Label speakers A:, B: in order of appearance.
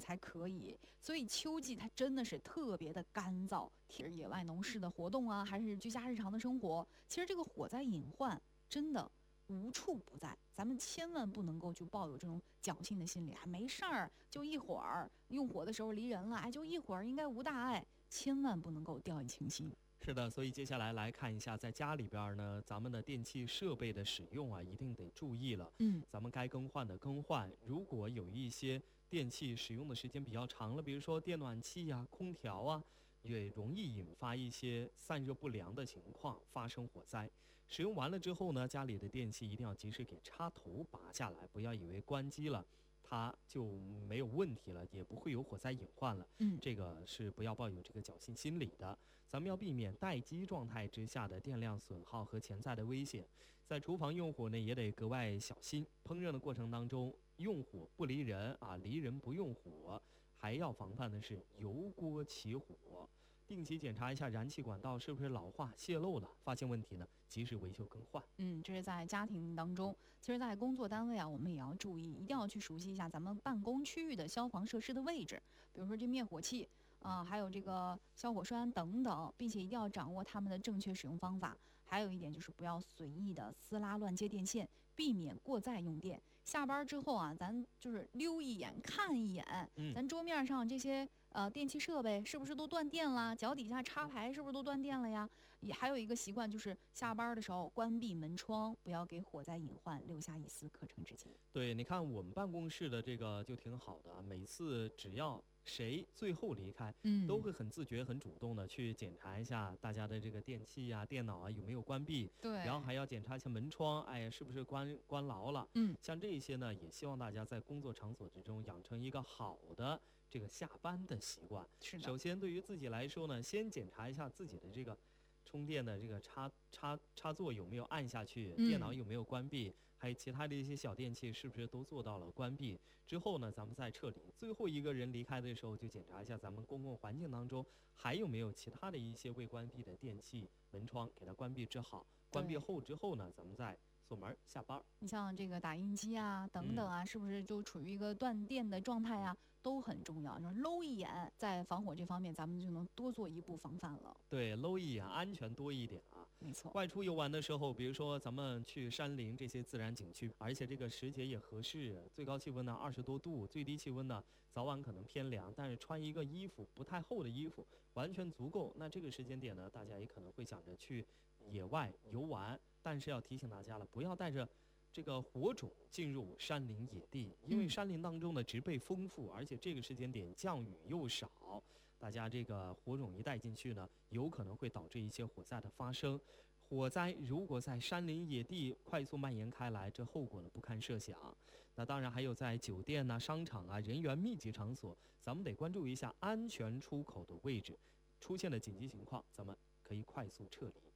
A: 才可以。所以秋季它真的是特别的干燥，野外农事的活动啊，还是居家日常的生活，其实这个火灾隐患真的无处不在，咱们千万不能够就抱有这种侥幸的心理，还没事儿，就一会儿用火的时候离人了，哎，就一会儿应该无大碍，千万不能够掉以轻心。
B: 是的，所以接下来来看一下，在家里边呢，咱们的电器设备的使用啊，一定得注意了。咱们该更换的更换。如果有一些电器使用的时间比较长了，比如说电暖气啊、空调啊，也容易引发一些散热不良的情况，发生火灾。使用完了之后呢，家里的电器一定要及时给插头拔下来，不要以为关机了它就没有问题了，也不会有火灾隐患了。这个是不要抱有这个侥幸心理的。咱们要避免待机状态之下的电量损耗和潜在的危险。在厨房用火呢，也得格外小心。烹饪的过程当中，用火不离人啊，离人不用火。还要防范的是油锅起火。定期检查一下燃气管道是不是老化泄漏了，发现问题呢，及时维修更换。
A: 这是在家庭当中。其实在工作单位啊，我们也要注意，一定要去熟悉一下咱们办公区域的消防设施的位置，比如说这灭火器还有这个消火栓等等，并且一定要掌握它们的正确使用方法。还有一点就是不要随意的撕拉乱接电线，避免过载用电。下班之后啊，咱就是溜一眼看一眼，咱桌面上这些电器设备是不是都断电了？脚底下插排是不是都断电了呀？也还有一个习惯就是下班的时候关闭门窗，不要给火灾隐患留下一丝可乘之机。
B: 对，你看我们办公室的这个就挺好的，每次只要谁最后离开，都会很自觉、很主动的去检查一下大家的这个电器啊、电脑啊有没有关闭，
A: 对，
B: 然后还要检查一下门窗，哎，是不是关牢了。像这些呢，也希望大家在工作场所之中养成一个好的这个下班的习惯。
A: 是的。
B: 首先，对于自己来说呢，先检查一下自己的这个充电的这个插座有没有按下去，电脑有没有关闭，还有其他的一些小电器是不是都做到了关闭。之后呢，咱们再撤离。最后一个人离开的时候，就检查一下咱们公共环境当中还有没有其他的一些未关闭的电器门窗，给它关闭之好。关闭后之后呢，咱们再锁门下班。
A: 你像这个打印机啊等等啊，是不是就处于一个断电的状态啊，都很重要。就是搂一眼，在防火这方面咱们就能多做一步防范了。
B: 对，搂一眼安全多一点啊。
A: 没错。
B: 外出游玩的时候，比如说咱们去山林这些自然景区，而且这个时节也合适，最高气温呢20多度，最低气温呢早晚可能偏凉，但是穿一个衣服不太厚的衣服完全足够。那这个时间点呢，大家也可能会想着去野外游玩，但是要提醒大家了，不要带着这个火种进入山林野地，因为山林当中的植被丰富，而且这个时间点降雨又少，大家这个火种一带进去呢，有可能会导致一些火灾的发生。火灾如果在山林野地快速蔓延开来，这后果呢不堪设想。那当然还有在酒店啊、商场啊、人员密集场所，咱们得关注一下安全出口的位置，出现了紧急情况，咱们可以快速撤离。